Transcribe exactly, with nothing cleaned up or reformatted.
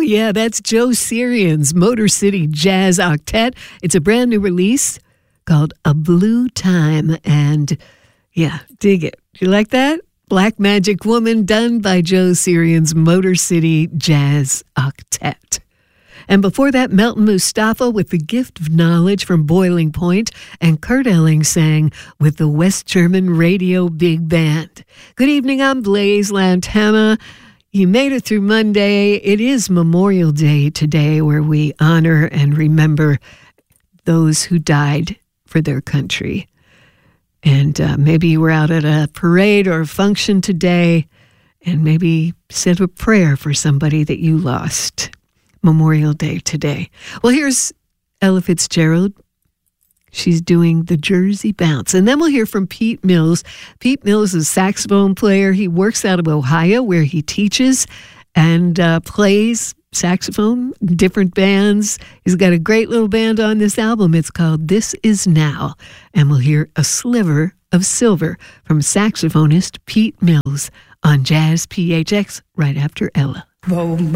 yeah, that's Joe Sirian's Motor City Jazz Octet. It's a brand new release called A Blue Time. And yeah, dig it. You like that? Black Magic Woman, done by Joe Sirian's Motor City Jazz Octet. And before that, Melton Mustafa with The Gift of Knowledge from Boiling Point, and Kurt Elling sang with the West German Radio Big Band. Good evening, I'm Blaze Lantana. You made it through Monday. It is Memorial Day today, where we honor and remember those who died for their country. And uh, maybe you were out at a parade or a function today, and maybe said a prayer for somebody that you lost. Memorial Day today. Well, here's Ella Fitzgerald. She's doing the Jersey Bounce. And then we'll hear from Pete Mills. Pete Mills is a saxophone player. He works out of Ohio, where he teaches and uh, plays saxophone in different bands. He's got a great little band on this album. It's called This Is Now. And we'll hear a sliver of silver from saxophonist Pete Mills on Jazz P H X right after Ella. Whoa.